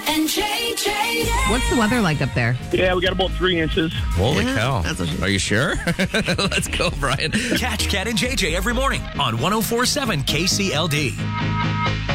and JJ. What's the weather like up there? Yeah, we got about 3 inches. Holy Yeah, cow. that's what she- Are you sure? Let's go, Brian. Catch Cat and JJ every morning on 104.7 KCLD.